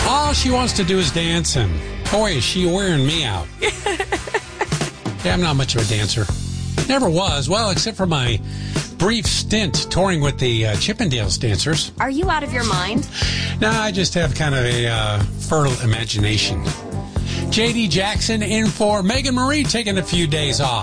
All she wants to do is dance, and boy, is she wearing me out. Yeah, I'm not much of a dancer. Never was. Well, except for my brief stint touring with the Chippendales dancers. Are you out of your mind? No, I just have kind of a fertile imagination. J.D. Jackson in for Megan Marie taking a few days off.